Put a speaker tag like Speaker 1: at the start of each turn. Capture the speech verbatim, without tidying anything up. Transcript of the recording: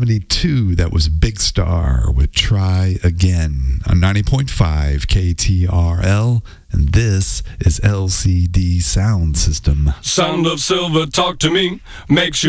Speaker 1: seventy-two, that was Big Star with Try Again on ninety point five K T R L, and this is L C D Sound System.
Speaker 2: Sound of Silver, talk to me, makes you